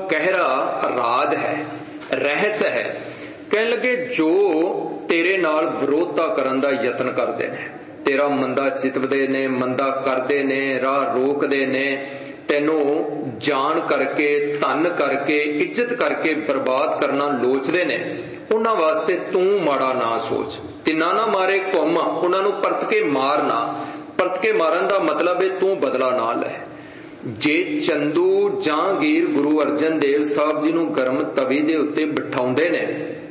गहरा राज है, रहस्य है। कहन लगे जो तेरे नाल विरोधता करन दा यतन करदे ने, तेरा मंदा चितवदे ने, मंदा करदे ने, राह रोकदे ने, तैनू जान करके, धन करके, इज्जत करके बर्बाद करना लोचदे ने, उन्हां वास्ते तू माड़ा ना सोच। तिन्ना ना मारे घुम, उन्हां नू परत के मार ना। परत के मारन दा मतलब है तू बदला ना लै। जे चंदू जहांगीर गुरु अर्जन देव साहब जी नू गर्म तवी दे उत्ते बिठाउंदे ने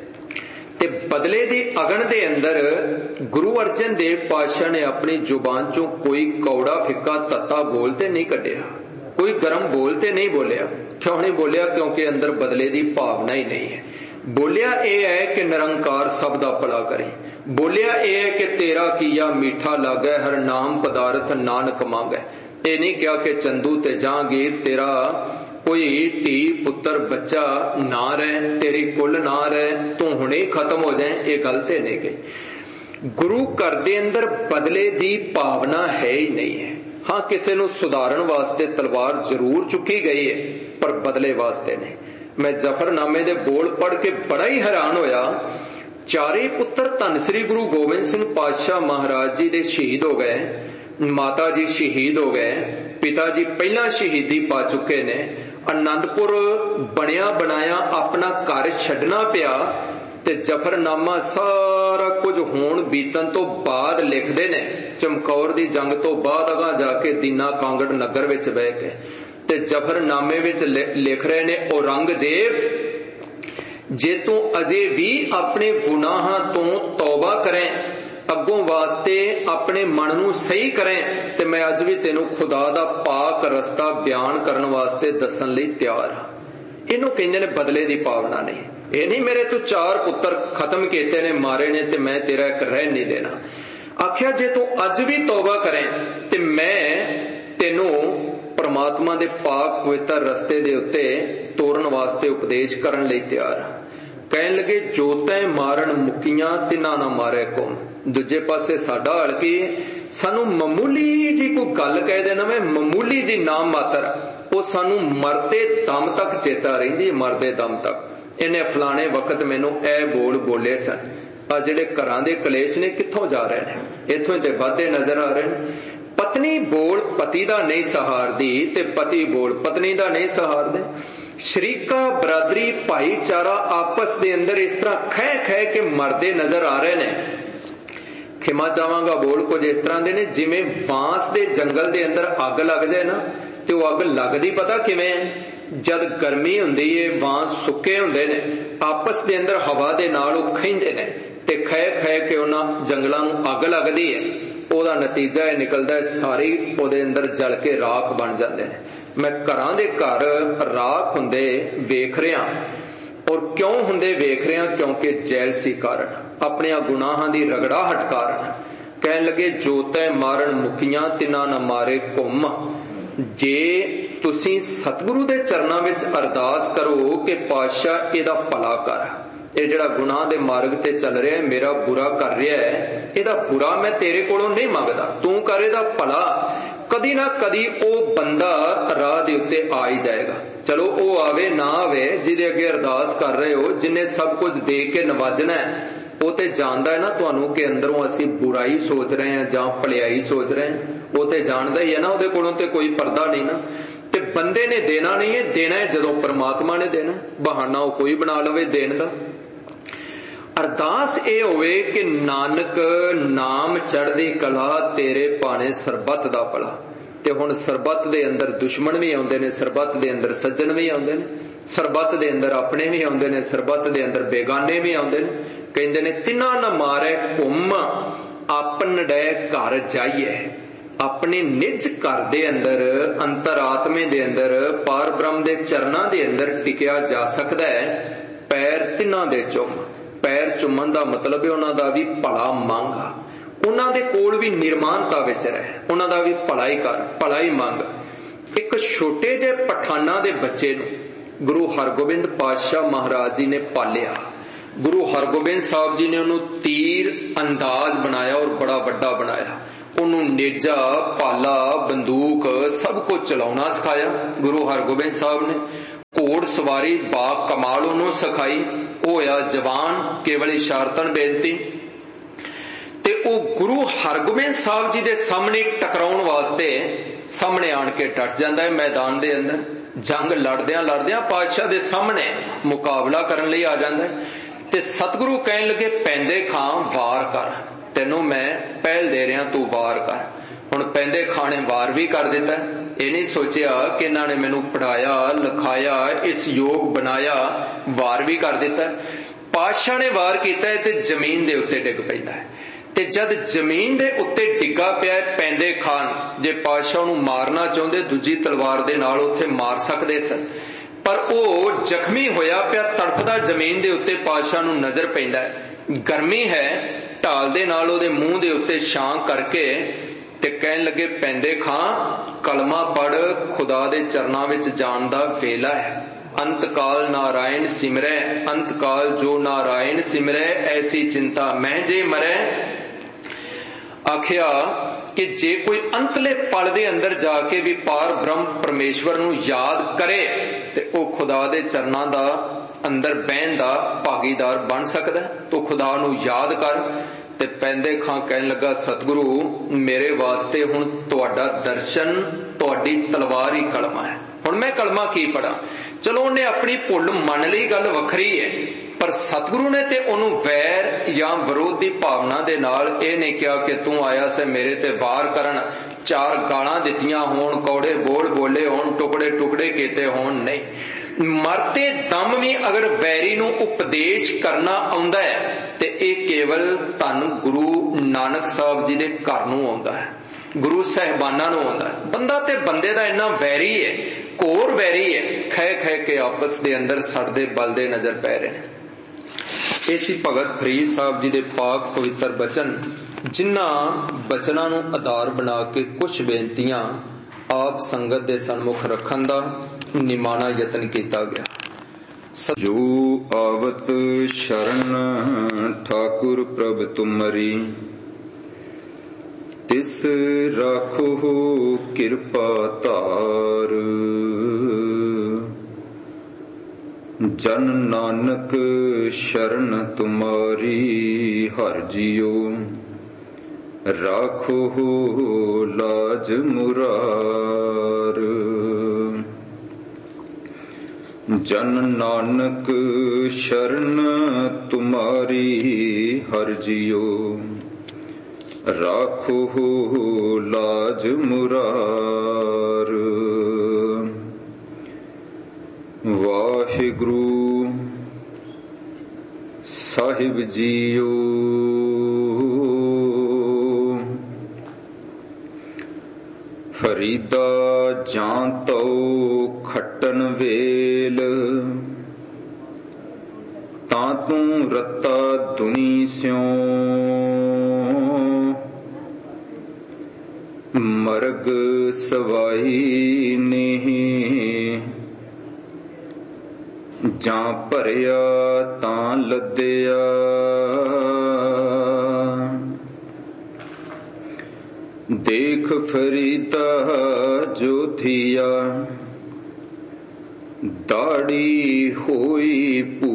ते बदले दी अगन दे अंदर गुरु अर्जन देव पातशाह ने अपनी जुबान चों कोई कौड़ा फिक्का तत्ता बोलते नहीं कढ़िया, कोई गर्म बोलते नहीं बोलिया। क्यों नहीं बोलिया? क्योंकि अंदर बदले दी भावना ही नहीं है। बोलिया यह है कि निरंकार सब दा भला करे। बोलिया यह है कि तेरा किया मीठा लागै, हर नाम पदार्थ नानक मांगै। ये नहीं कहा कि चंदू ते जहांगीर तेरा कोई धी पुत्र बच्चा ना रहे, तेरी कुल ना रहे, तू हुणे खत्म हो जाए, ये गल ते नहीं गई। गुरु घर दे अंदर बदले दी भावना है ही नहीं है। हाँ, किसी नू सुधारन वास्ते तलवार जरूर चुकी गई है, पर बदले वास्ते नहीं। मैं जफरनामे दे बोल पढ़ के बड़ा ही हैरान होया। चारे पुत्र धन श्री गुरु गोबिंद सिंह पातशाह महाराज जी दे शहीद हो गए, माता जी शहीद हो गए, पिता जी पहला शहीदी पा चुके ने। आनंदपुर बनिया बनाया अपना घर छड्डना पिया ते जफरनामा सारा कुछ होण बीतन तो बाद लिखदे ने। चमकौर दी जंग तो बाद अगा जाके दीना कांगड़ नगर विच बह के ते जफरनामे विच लिख रहे ने, औरंगजेब जे तू अजे भी अपने गुनाहां तो तौबा करें, अगों वास्ते अपने मन नू सही करें, ते मैं अज भी तेनू खुदा दा पाक रस्ता बयान करन वास्ते दसन लई तैयार हां। इनू कहंदे ने बदले दी भावना नहीं। ये नहीं मेरे तू चार पुत्र खत्म कीते ने, मारे ने, ते मैं तेरा एक रह नहीं देना। आख्या जे तू अज भी तौबा करें ते मैं तेनू परमात्मा दे पाक पवित्र रस्ते दे उत्ते तोरन वास्ते उपदेश करन लई तैयार हां। कहन लगे जो तैं मारन मुकियां तिन्हां ना मारे कौम। दूजे पासे साडा हाल की, सानू मामूली जी कोई गल कह देना, मैं मामूली जी नाम मात्र, वो सानू मरते दम तक चेता रहिंदी। मरदे दम तक इन्हें फलाने वक्त मैनू ए बोल बोले सन। आ जिहड़े घरां दे कलेश ने कित्थों जा रहे ने? इत्थों ते वाधे नजर आ रहे ने। पत्नी बोल पति दा नहीं सहारदी ते पति बोल पत्नी दा नहीं सहारदे। शरीका बरादरी भाईचारा आपस दे अंदर इस तरह खह खह के मरदे नजर आ रहे ने। खिमा चावांगा बोल कुछ इस तरह दे ने जिवें बांस दे जंगल दे अंदर अग लग जाए ना, ते वो अग लगदी पता किवें? जद गर्मी हुंदी है, बांस सुक्के हुंदे ने, आपस दे अंदर हवा दे नाल वो खहिंदे ने ते खह खह के उन्हां जंगलां नूं अग लगदी है। ओदा नतीजा यह निकलदा है सारी ओदे अंदर जल के राख बन जांदे ने। मैं घरां दे घर राख हुंदे वेख रिहा, और क्यों हुंदे वेख रिहा? क्योंकि जैलसी कारण, अपने गुनाहां दी रगड़ाहट कारण। कहन लगे जो तै मारन मुकियां तिन्हां ना मारे घुम। जे तुसीं सतगुरु दे चरनां विच अरदास करो कि पातशाह इहदा भला कर, ये जिहड़ा गुनाह दे मार्ग ते चल रहा है, मेरा बुरा कर रहा है, इहदा बुरा मैं तेरे कोलों नहीं मंगदा, तू कर इहदा भला। कदी ना कदी ओ बंदा राह दे उत्ते आ ही जाएगा। चलो ओ आवे ना आवे, जिहदे अगे अरदास कर रहे हो, जिन्हें सब कुछ दे के नवाजना है, वो ते जानदा है ना तुहानू कि अंदरों असीं बुराई सोच रहे हैं जां भलाई सोच रहे हैं। वो ते जानदा ही है ना, उहदे कोलों ते कोई पर्दा नहीं ना। ते बंदे ने देना नहीं है, देना है जदों परमात्मा ने देना। बहाना वो कोई बना लवे देण दा। अरदास ये होवे कि नानक नाम चढ़दी कला तेरे पाने सरबत दा भला। ते हुण सरबत दे अंदर दुश्मन भी आउंदे ने, सरबत दे अंदर सज्जन भी आउंदे ने, सरबत दे अंदर अपने भी आउंदे ने, सरबत दे अंदर बेगाने भी आउंदे ने। कहंदे ने तिन्हां न मारे घुम आपन डे घर जाइए। अपने निज घर दे अंदर, अंतरात्मे दे अंदर, पार ब्रह्म दे चरनां दे अंदर टिकिया जा सकदा है। पैर तिन्हां दे चुम। पैर चुमन दा मतलब है उन्हां दा भी भला मंग, उन्हां दे कोल भी निर्माणता विच रह, उन्हां दा भी भला ही कर, भला ही मंग। एक छोटे जे पठाना दे बच्चे नूं गुरु हरगोबिंद पातशाह महाराज जी ने पालिया। गुरु हरगोबिंद साहब जी ने उन्होंने तीर अंदाज बनाया और बड़ा वड्डा बनाया। उन्होंने नेजा, पाला, बंदूक सब कुछ चलाउणा सिखाया गुरु हरगोबिंद साहब ने। घोड़ सवारी बा कमाल उन्होंने सिखाई, होया जवान केवल इशारतन बेनती। ते वो गुरु हरगोबिंद साहब जी दे सामने टकराउण वास्ते सामने आण के डट जांदा है मैदान दे अंदर। जंग लड़दियां लड़दियां पातशाह दे सामने मुकाबला करन लई आ जांदा है। ते सतगुरु कहन लगे पैंदे खां वार कर, तेनों मैं पहल दे रहा, तू वार कर। हुण पैंदे खां ने वार भी कर दिता। ये नहीं सोचिया कि इन्हां ने मैनू पढ़ाया लिखाया इस योग बनाया, वार भी कर दिता। पातशाह ने वार किया है ते जमीन दे उत्ते डिग पैंदा है। ते जद जमीन दे उत्ते डिग्गा पिया पैंदे खान, जे पातशाह नूं मारना चाहुंदे दूजी तलवार दे नाल उत्थे मार सकदे सन, पर वो जख्मी होया पिया तड़पदा जमीन दे उत्ते पातशाह नूं नजर पैंदा है। गर्मी है, ढाल दे नाल ओहदे मूंह दे उत्ते छां करके ते कहन लगे पैंदे खां कलमा पढ़, खुदा दे चरनां विच जाण दा वेला है। अंतकाल नारायण सिमरै, अंतकाल जो नारायण सिमरै, ऐसी चिंता मैं जे मरै। आखिया कि जे कोई अंतले पल दे अंदर जाके भी पार ब्रह्म परमेश्वर नूं याद करे ते ओ खुदा दे चरनां दा अंदर बहन दा भागीदार बन सकदा। तो खुदा नूं याद कर। ते पैंदे खां कहन लगा सतगुरु मेरे वास्ते हुण तुहाडा दर्शन, तुहाडी तलवार ही कलमा है। हुण मैं कलमा की पढ़ा? चलो उन्हें अपनी भुल मन लई गल वखरी है, पर सतगुरु ने ते ओनू वैर या विरोध की भावना दे नाल ये नहीं कहा कि तू आया से मेरे ते वार करन, चार गालां दित्तियां होण, कौड़े बोल बोले होण, टुकड़े टुकड़े कीते होण। नहीं, मरते दम भी अगर वैरी नूं उपदेश करना आउंदा है ते यह केवल धन गुरु नानक साहब जी दे घर नूं आउंदा है, गुरु साहिबाना नूं आउंदा है। बंदा ते बंदे दा इन्ना वैरी है, घोर वैरी है, खै खै के आपस दे अंदर सड़दे बलदे नजर पै रहे हैं। इसी भगत फरीद साहब जी दे पाक पवित्र बचन, जिन्हां बचनां नूं आधार बना के कुछ बेनतियां आप संगत दे सन्मुख रखन दा निमाना यतन किया गया। जो आवत शरण ठाकुर प्रभ तुमरी, तिस राखो कृपा तार। जन नानक शरण तुम्हारी हर जियो, राखो लाज मुरार। जन नानक शरण तुम्हारी हर जियो, राखो लाज मुरार। वाहिगुरु साहिब जीओ, फरीदा जां तो खट्टन वेल, तां तू रत्ता दुनी स्यों। मरग सवाई नहीं, जां भरिया तां लद्दिया। देख फरीदा जो थिया, दाड़ी होई